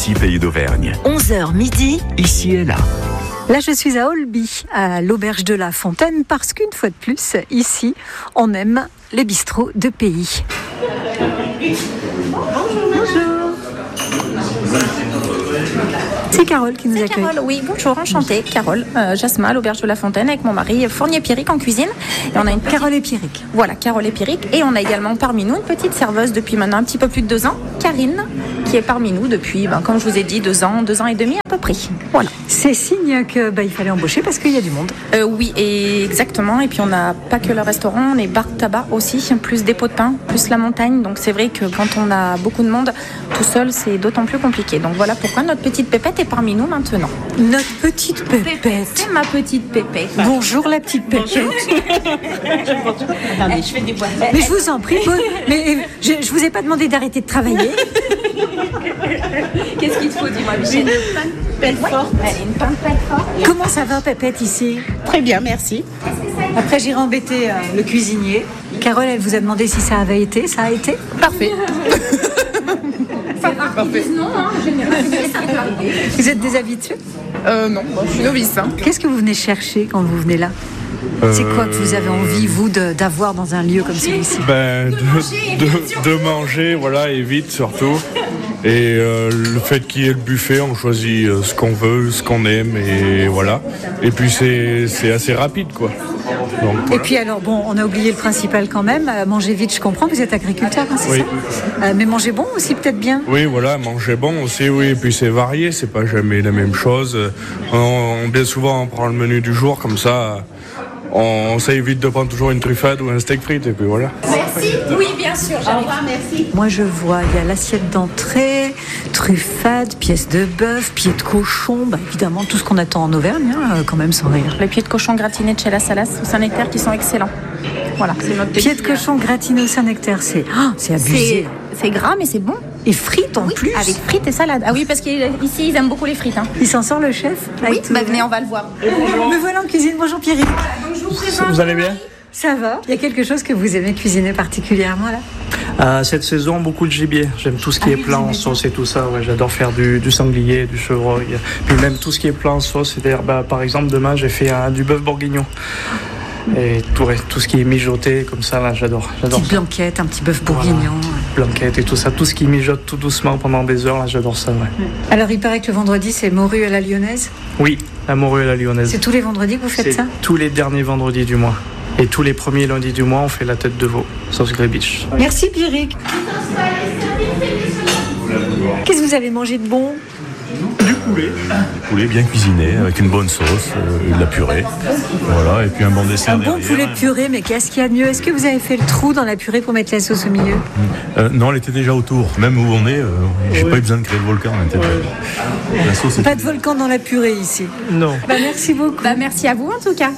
Ici Pays d'Auvergne. 11h midi. Ici et là. Là, je suis à Olby, à l'auberge de la Fontaine, parce qu'une fois de plus, ici, on aime les bistrots de pays. Bonjour. C'est Carole qui nous accueille. Carole, oui, bonjour, enchantée. Carole, Jasmin, l'auberge de la Fontaine, avec mon mari Fournier-Pierrick en cuisine. Et on a une Carole et Pierrick. Voilà, Carole et Pierrick. Et on a également parmi nous une petite serveuse depuis maintenant un petit peu plus de 2 ans, Karine, qui est parmi nous depuis, comme je vous ai dit, 2 ans et demi à peu près. Voilà. C'est signe que il fallait embaucher parce qu'il y a du monde. Oui, et exactement. Et puis on n'a pas que le restaurant, on est bar tabac aussi, plus dépôt de pain, plus la montagne. Donc c'est vrai que quand on a beaucoup de monde, tout seul, c'est d'autant plus compliqué. Donc voilà pourquoi notre petite pépette est parmi nous maintenant. Notre petite pépette. C'est ma petite pépette. Bonjour la petite pépette. Attendez, je fais des boissons. Mais je vous en prie, je vous ai pas demandé d'arrêter de travailler. Qu'est-ce qu'il te faut, dis-moi, Michel? Une pampette forte. Comment ça va, pépette, ici? Très bien, merci. Après, j'irai embêter le cuisinier. Carole, elle vous a demandé si ça avait été. Ça a été? Parfait. Parfait. Non, en général, ça peut arriver. Vous êtes des habitués? Non, je suis novice. Qu'est-ce que vous venez chercher quand vous venez là? C'est quoi que vous avez envie, vous, d'avoir dans un lieu comme celui-ci? De manger, voilà, et vite surtout. Et le fait qu'il y ait le buffet, on choisit ce qu'on veut, ce qu'on aime, et voilà. Et puis c'est assez rapide, quoi. Donc, voilà. Et puis alors, on a oublié le principal quand même. Manger vite, je comprends, vous êtes agriculteur, hein, c'est Oui. ça? Mais manger bon aussi, peut-être bien? Oui, voilà, manger bon aussi, oui. Et puis c'est varié, c'est pas jamais la même chose. Bien souvent, on prend le menu du jour, comme ça... On s'évite de prendre toujours une truffade ou un steak frites, et puis voilà. Merci. Oui, bien sûr. Au revoir, merci. Moi, je vois, il y a l'assiette d'entrée, truffade, pièces de bœuf, pieds de cochon, évidemment, tout ce qu'on attend en Auvergne, quand même, sans rire. Les pieds de cochon gratinés de chez La Salas au Saint-Nectaire qui sont excellents. Voilà, c'est notre Pieds de cochon gratinés au Saint-Nectaire, c'est abusé. C'est gras, mais c'est bon. Et frites en plus. Avec frites et salade. Ah oui, parce qu'ici, ils aiment beaucoup les frites. Hein. Il s'en sort le chef? Oui, venez, on va le voir. Me voilà en cuisine. Bonjour Pierrick. Donc, je vous présente. Vous allez bien? Ça va? Il y a quelque chose que vous aimez cuisiner particulièrement là? Cette saison, beaucoup de gibier. J'aime tout ce qui est plat en sauce et tout ça. Ouais, j'adore faire du sanglier, du chevreuil. Puis même tout ce qui est plat en sauce. C'est-à-dire, par exemple, demain, j'ai fait du bœuf bourguignon. Et tout ce qui est mijoté, comme ça, là, j'adore. Petite blanquette, un petit bœuf bourguignon. Voilà. Blanquette et tout ça. Tout ce qui mijote tout doucement pendant des heures, là, j'adore ça. Ouais. Alors, il paraît que le vendredi, c'est morue à la lyonnaise? Oui, la morue à la lyonnaise. C'est tous les vendredis que vous faites ça? Tous les derniers vendredis du mois. Et tous les premiers lundis du mois, on fait la tête de veau, sauce Grébiche. Merci Pierrick. Qu'est-ce que vous avez mangé de bon? Du poulet bien cuisiné, avec une bonne sauce, de la purée. Voilà, et puis un bon dessert. Un bon poulet purée, mais qu'est-ce qu'il y a de mieux? Est-ce que vous avez fait le trou dans la purée pour mettre la sauce au milieu? Non, elle était déjà autour. Même où on est, j'ai pas eu besoin de créer de volcan. La sauce pas de volcan dans la purée ici? Non. Merci beaucoup. Merci à vous en tout cas.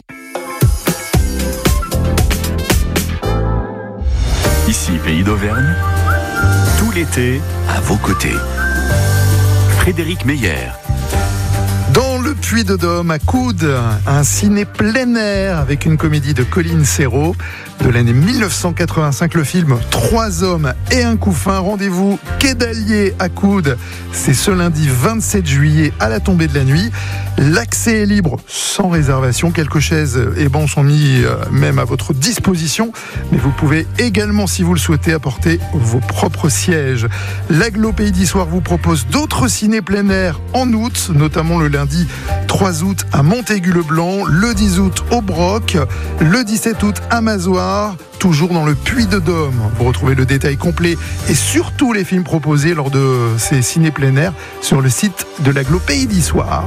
Ici Pays d'Auvergne. Tout l'été, à vos côtés. Frédéric Meyer. Dans le Puy-de-Dôme, à Coudes, un ciné plein air avec une comédie de Colline Serrault de l'année 1985, le film 3 hommes et un couffin. Rendez-vous quai d'Allier à Coudes, c'est ce lundi 27 juillet à la tombée de la nuit. L'accès est libre sans réservation, quelques chaises et bancs sont mis même à votre disposition, mais vous pouvez également, si vous le souhaitez, apporter vos propres sièges. L'Aglo Pays d'Issoire vous propose d'autres ciné plein air en août, notamment le lundi 3 août à Montaigu-le-Blanc, le 10 août au Broc, le 17 août à Mazoire, toujours dans le Puy-de-Dôme. Vous retrouvez le détail complet et surtout les films proposés lors de ces ciné plein air sur le site de l'Aglo Pays d'Issoire.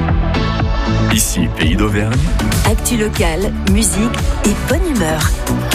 Ici Pays d'Auvergne. Actu locale, musique et bonne humeur.